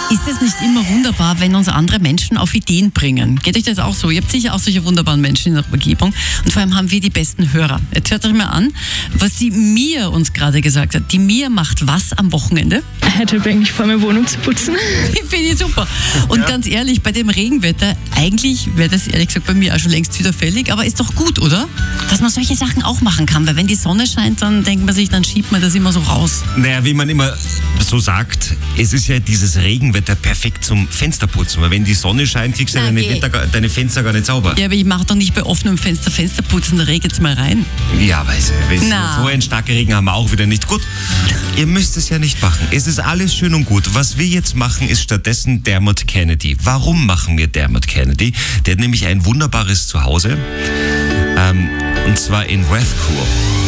Ist es nicht immer wunderbar, wenn uns andere Menschen auf Ideen bringen? Geht euch das auch so? Ihr habt sicher auch solche wunderbaren Menschen in der Umgebung. Und vor allem haben wir die besten Hörer. Jetzt hört euch mal an, was die Mia uns gerade gesagt hat. Die Mia macht was am Wochenende? Heute habe ich eigentlich vor, meine Wohnung zu putzen. Finde ich super. Und ganz ehrlich, bei dem Regenwetter, eigentlich wäre das ehrlich gesagt bei mir auch schon längst wieder fällig, aber ist doch gut, oder? Dass man solche Sachen auch machen kann, weil wenn die Sonne scheint, dann denkt man sich, dann schiebt man das immer so raus. Naja, wie man immer so sagt, es ist ja dieses Regenwetter perfekt zum Fensterputzen, weil wenn die Sonne scheint, kriegst du deine Fenster gar nicht sauber. Ja, aber ich mache doch nicht bei offenem Fenster Fensterputzen, da reget's mal rein. Ja, weißt du, so ein starker Regen haben wir auch wieder nicht. Gut, ihr müsst es ja nicht machen. Es ist alles schön und gut. Was wir jetzt machen, ist stattdessen Dermot Kennedy. Warum machen wir Dermot Kennedy? Der hat nämlich ein wunderbares Zuhause, und zwar in Rathcoole.